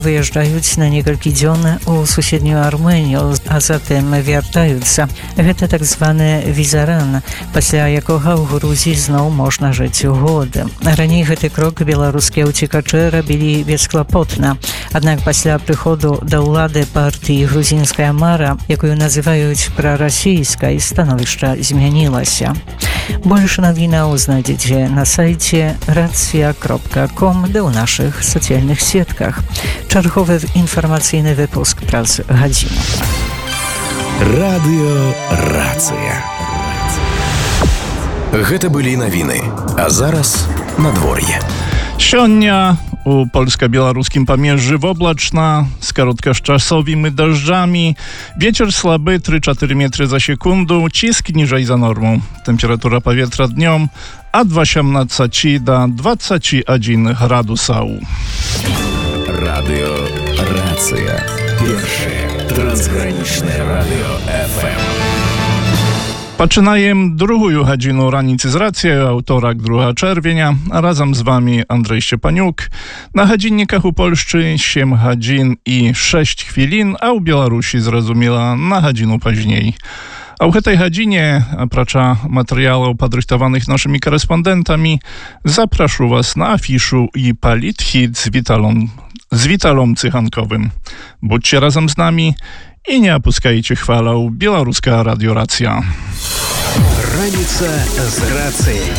Выязджаюць на некалькі дзён у суседнюю Арменію, а затым вяртаюцца. Гэта так званы візаран, пасля якога ў Грузіі зноў можна жыць год. Раней гэты крок беларускія ўцекачы рабілі бесклапотна. Аднак пасля прыходу да ўлады партыі «Грузінская мара», якую называюць прарасійскай, становішча змянілася. Больш навінаў знайдзеце на сайце racja.com, ды ў нашых сацыяльных сетках. Чарговы інфармацыйны выпуск праз гадзіну. Радыё Рацыя. Гэта былі навіны, а зараз надвор'е. Сёння у польска-беларускім памежжы воблачна з кароткачасовымі дажджамі. Вецер слабы 3-4 метры за секунду, ціск ніжэй за норму. Тэмпература паветра днём ад 18 до 21 градусаў. Радыё Рацыя. Першае трансгранічнае радыё FM. Пачынаем другую гадзіну раніцы з рацыяй, аўторак 2 чэрвеня. Разам з вами Андрэй Шчепанюк. На гадзінніках у Польшчы 7 гадзін і 6 хвілін, а ў Беларусі, зразумела, на гадзіну пазней. А ў гэтай гадзіне, апрача матэрыялаў, падрыхтаваных нашымі корэспандэнтамі, запрашу вас на афішу і палітхіт з Віталом Cychankowym. Будźcie razem z nami i nie opuszczajcie chwalą. Białoruska Radio Racja. Раніца з рацыяй.